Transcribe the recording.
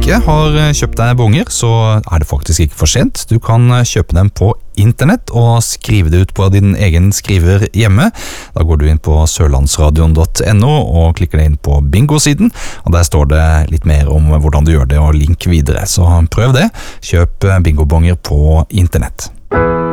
ikke har kjøpt deg bonger, så det faktisk ikke for sent. Du kan kjøpe dem på internett og skrive det ut på din egen skriver hjemme. Da går du inn på sørlandsradion.no og klikker deg inn på bingo-siden, og der står det litt mer om hvordan du gjør det og link videre. Så prøv det. Kjøp bingobonger på internett.